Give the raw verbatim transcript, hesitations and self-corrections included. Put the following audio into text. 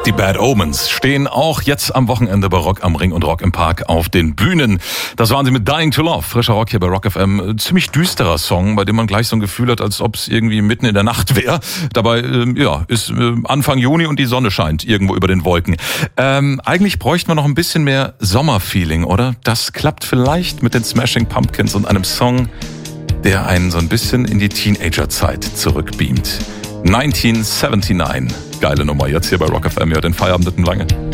Die Bad Omens stehen auch jetzt am Wochenende bei Rock am Ring und Rock im Park auf den Bühnen. Das waren sie mit Dying to Love. Frischer Rock hier bei Rock F M. Ziemlich düsterer Song, bei dem man gleich so ein Gefühl hat, als ob es irgendwie mitten in der Nacht wäre. Dabei, ähm, ja, ist äh, Anfang Juni und die Sonne scheint irgendwo über den Wolken. Ähm, eigentlich bräuchte man noch ein bisschen mehr Sommerfeeling, oder? Das klappt vielleicht mit den Smashing Pumpkins und einem Song, der einen so ein bisschen in die Teenagerzeit zurückbeamt. neunzehnhundertneunundsiebzig. Geile Nummer. Jetzt hier bei Rock F M. Ja, den Feierabend mit dem Lange.